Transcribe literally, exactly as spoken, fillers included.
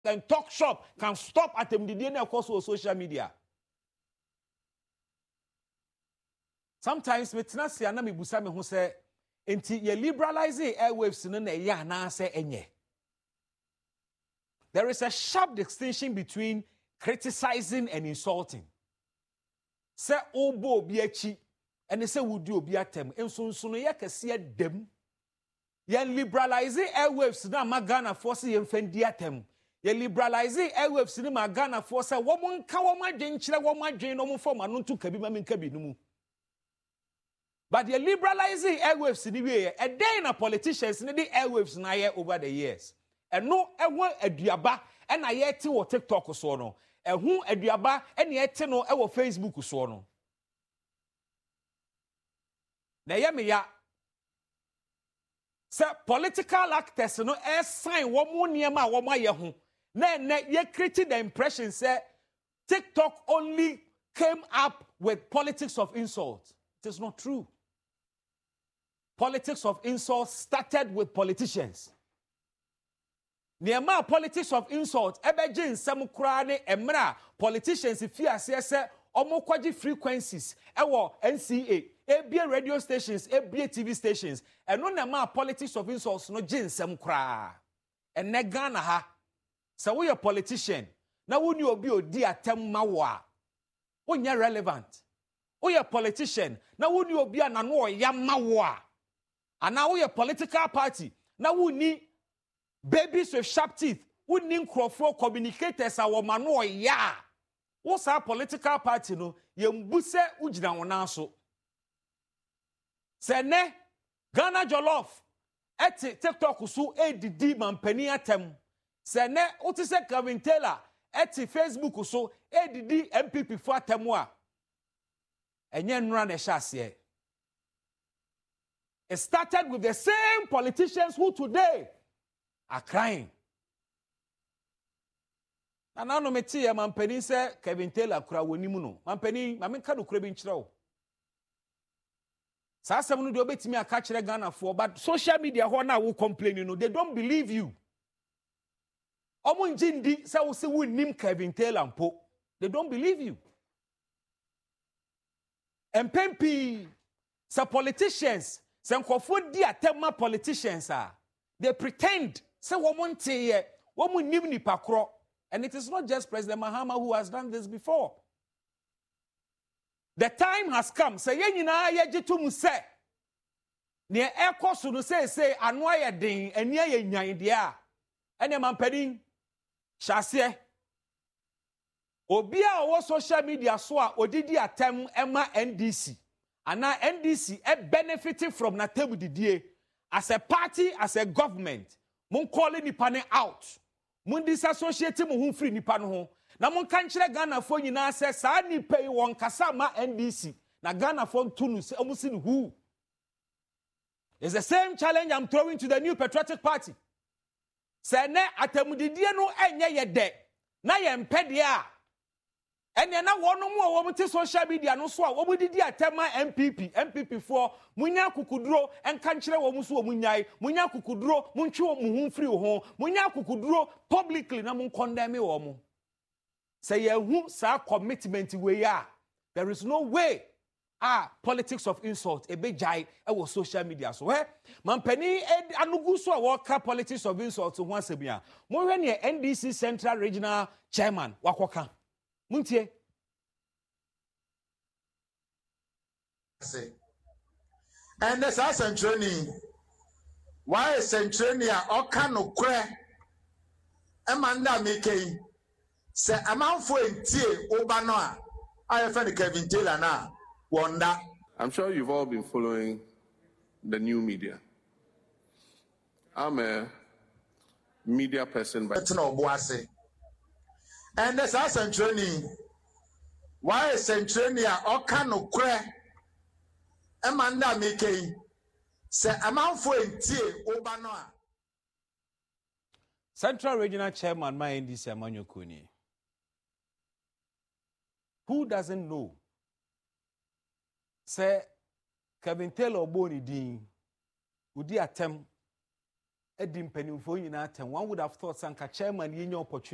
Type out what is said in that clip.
and talk shop can stop at them the D N A course of social media. Sometimes me tena se ana me busa me ho se enti ye liberalize airwaves no na ya na se enye. There is a sharp distinction between criticizing and insulting. Se obo obi achi ene se wudi obi atem enso nso no ye kese dem. Ye liberalize airwaves na magana force ye mfendi atem. Ye liberalize airwaves ni magana force wo mo nka wo madwen kire wo madwen no mo form anu ntu kabi ma me nka bi no mu. But the liberalizing airwaves in the way, a day in a politicians in the airwaves na ye over the years. And no, I want a diaba, and I yet to TikTok so no. And who a diaba, and yet to know our Facebook so no. Na ye me ya. Sir, political actors no air sign one more near my one my yahu. Na na ye created the impression say TikTok only came up with politics of insult. It is not true. Politics of insult started with politicians. Niema politics of insult ebeje nsem kura ne emra politicians if you say say omo kwaji frequencies ewo N C A ebie radio stations ebie T V stations eno na ma politics of insults no je nsem kura ene Ghana ha say we a politician na woni obi odi atem ma wo a wonya relevant. We a politician na woni obi ana no ya ma wo a ana we a political party na woni babies with sharp teeth woni nkrofo communicators a wo ma no ya wo sa political party no ye mbuse ugina wona so se ne Ghana Jollof eti TikTok so edidi mampani atem se ne uti se Kevin Taylor eti Facebook so edidi M P P fo atem a enye nra na ehye. It started with the same politicians who today are crying. Na na no meti ya mampani se Kevin Taylor kura wonimu no. Mampani ma menka no kura bi nkyere wo. Sa asem no de obetimi aka kire Ghana for but social media ho na wo complaining no they don't believe you. Omo njindi se wo se wonim Kevin Taylor mpo. They don't believe you. And P M P, some politicians, some nkofo di atema politicians are. They pretend say woman te woman nim nipa kro. And it is not just President Mahama who has done this before. The time has come. Say ye nyina ye gitum say. Ne ekoso no say say anu aye den eni aye nyan de a. Ene mampani hyase. Obi a wo social media so a odidi atem ema N D C. Ana N D C e benefiting from na table didie as a party, as a government. Mun calling nipa ne out. Mun disassociate mu hu free nipa no ho. Na mun kan kire Ghana fo nyina se sa nipa yi won kasa ma N D C. Na Ghana fo ntunu se omusi ni who. It's the same challenge I'm throwing to the New Patriotic Party. Se ne atemudidie no enye ye de. Na ye mpede a and na wono mu a wo mte social media no so a wo didi atema M P P M P P for munya kukuduro enka nkire wo mu so wo munyai munya kukuduro muntwe wo mu hu free ho munya kukuduro publicly na mun condemn wo mu say ye hu sa commitment we ya there is no way ah politics of insult e be jai e wo social media so he mampani anugu so a wo ka politics of insult ho asebia mo hwe ne N D C Central Regional Chairman wakoka Muntie. And the Sassan training. Why is Centrania or Cano Cre? Amanda Mickey. Say, a man for a tea, Obanoa. I have found Kevin Taylor now. Wonder. I'm sure you've all been following the new media. I'm a media person, but it's no boise. And the Sassan training. Why is Centrania or Cano Cre? Amanda Mickey. Say, a man for a tea, Obanoa. Central Regional Chairman, my N D C Emmanuel Kuni. Who doesn't know? Say, Kevin Taylor Boni Dean, would the attempt Edim Penny for you, one would have thought Sanka Chairman in your opportunity.